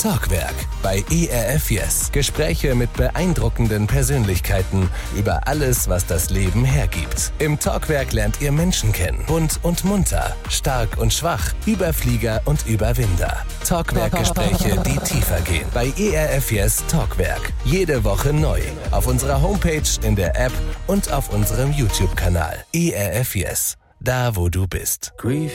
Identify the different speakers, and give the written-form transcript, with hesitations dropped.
Speaker 1: Talkwerk bei ERF Yes. Gespräche mit beeindruckenden Persönlichkeiten über alles, was das Leben hergibt. Im Talkwerk lernt ihr Menschen kennen. Bunt und munter, stark und schwach, Überflieger und Überwinder. Talkwerk-Gespräche, die tiefer gehen. Bei ERF Yes Talkwerk. Jede Woche neu. Auf unserer Homepage, in der App und auf unserem YouTube-Kanal. ERF Yes. Da, wo du bist.
Speaker 2: Grief